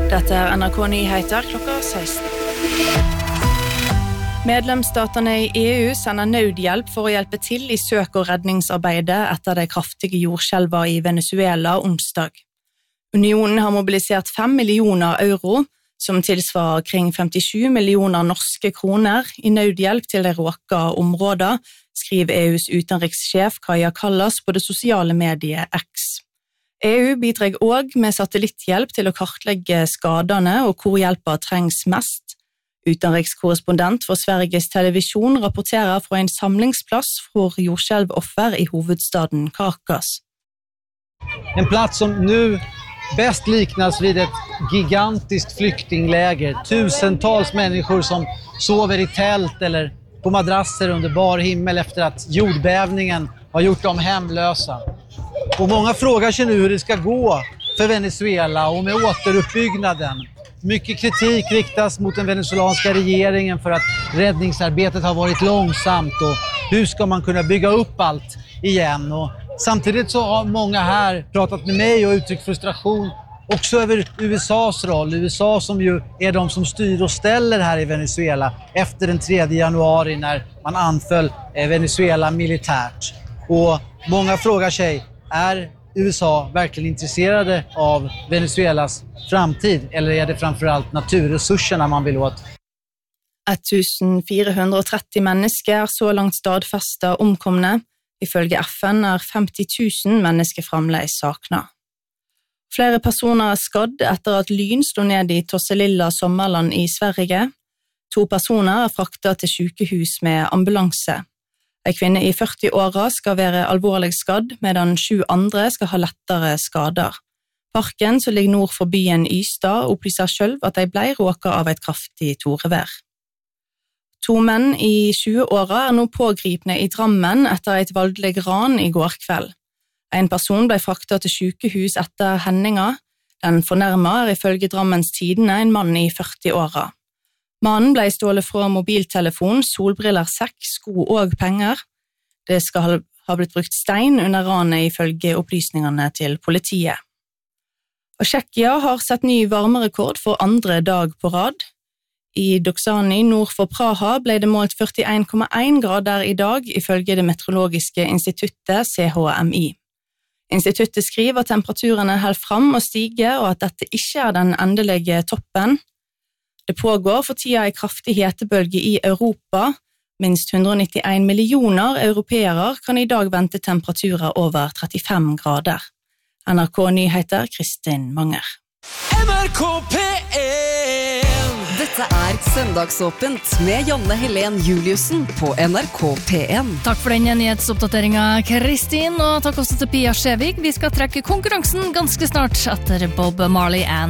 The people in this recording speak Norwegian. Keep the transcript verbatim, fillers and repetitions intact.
Dette er N R K Nyheter klokka seksten. Medlemsstatene i E U sender nødhjelp for å hjelpe til i søk- og redningsarbeidet etter det kraftige jordskjelvet i Venezuela onsdag. Unionen har mobilisert fem millioner euro, som tilsvarer kring femtisju millioner norske kroner, i nødhjelp til de råka områder, skriver E U's utenrikssjef Kaja Kallas på det sosiale mediet X. E U bidrar også med satellitthjelp til å kartlegge skadene og hvor hjelpa trengs mest. Utenrikskorrespondent for Sveriges Television rapporterer fra en samlingsplass for jordskjelvoffer i hovedstaden Caracas. En plats som nu bäst liknas vid ett gigantiskt flyktingläger. Tusentals människor som sover i tält eller på madrasser under bar himmel efter att jordbävningen har gjort dem hemlösa. Och många frågar sig nu hur det ska gå för Venezuela och med återuppbyggnaden. Mycket kritik riktas mot den venezuelanska regeringen för att räddningsarbetet har varit långsamt och hur ska man kunna bygga upp allt igen. Och samtidigt så har många här pratat med mig och uttryckt frustration också över U S A:s roll. U S A som ju är de som styr och ställer här i Venezuela efter den tredje januari när man anföll Venezuela militärt. Och många frågar sig, är U S A verkligen intresserade av Venezuelas framtid eller är det framförallt naturresurserna man vill åt? fjorten tretti mennesker er så langt stadfestet omkomne. Ifølge F N er femti tusen mennesker fremdeles sakna. Flere personer er skadd etter at lyn slo ned i Tosselilla sommerland i Sverige. To personer er fraktet til sykehus med ambulanse. En kvinne i førti-åra skal være alvorlig skadd, medan sju andre skal ha lettere skader. Parken, som ligger nord for byen Ystad, opplyser selv at de ble råket av et kraftig torevær. To menn i tjue-åra er nå pågripne i Drammen etter et voldelig ran i går kveld. En person ble fraktet til sykehus etter hendinga. Den fornærma er ifølge Drammens Tidende en mann i førti-åra. Mannen ble stålet fra mobiltelefon, solbriller, sekk, sko og penger. Det skal ha blitt brukt stein under ranet ifølge opplysningene til politiet. Og Tsjekkia har sett ny varmerekord for andre dag på rad. I Doksani nord for Praha ble det målt førti-en komma en grader i dag ifølge det meteorologiske instituttet C H M I. Instituttet skriver at temperaturene holder fram og stiger, og at dette ikke er den endelige toppen. Det pågår for tida en kraftig hetebølge i Europa. Minst hundre nittien millioner europeere kan i dag vente temperaturer over trettifem grader. N R K Nyheter, Kristin Manger. N R K P en. Dette er Søndagsåpent med Janne Helen Juliussen på N R K P en. Takk for den nyhetsoppdateringen, Kristin, og takk også til Pia Skjevik. Vi skal trekke konkurransen ganske snart etter Bob Marley and